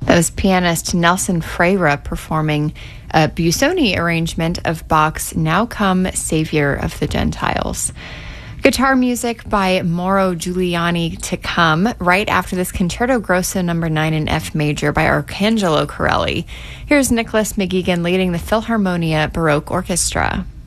That was pianist Nelson Freire performing a Busoni arrangement of Bach's Now Come, Savior of the Gentiles. Guitar music by Mauro Giuliani to come right after this Concerto Grosso No. 9 in F major by Arcangelo Corelli. Here's Nicholas McGeegan leading the Philharmonia Baroque Orchestra.